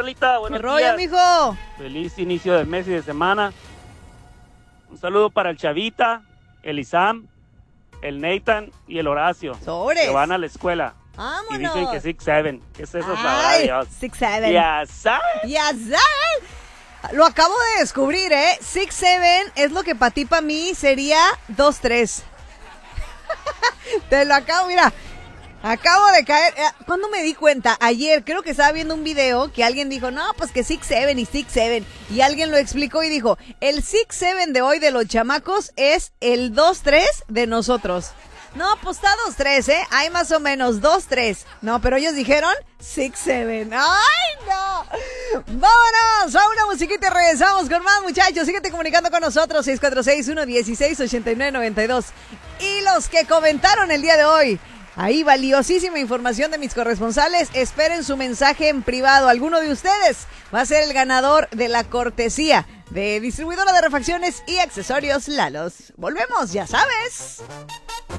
Carlita, buenos ¿Qué rollo, días. mijo? Feliz inicio de mes y de semana. Un saludo para el Chavita, el Isam, el Nathan y el Horacio. Sobres. Que van a la escuela. ¡Vámonos! Y dicen que 6-7. ¿Qué es eso? Sabrá Ay, Dios. 6-7. Ya sabes. Ya sabes. Lo acabo de descubrir, ¿eh? 6-7 es lo que para ti, para mí, sería 2-3. Te lo acabo, mira. Acabo de caer. ¿Cuándo me di cuenta? Ayer, creo que estaba viendo un video que alguien dijo, no, pues que 6-7 y 6-7. Y alguien lo explicó y dijo, el 6-7 de hoy de los chamacos es el 2-3 de nosotros. No, pues está 2-3, ¿eh? Hay más o menos 2-3. No, pero ellos dijeron 6-7. ¡Ay, no! Vámonos a una musiquita y regresamos con más, muchachos. Síguete comunicando con nosotros, 646-116-8992. Y los que comentaron el día de hoy, ahí valiosísima información de mis corresponsales. Esperen su mensaje en privado. Alguno de ustedes va a ser el ganador de la cortesía de distribuidora de refacciones y accesorios Lalos. Volvemos, ya sabes.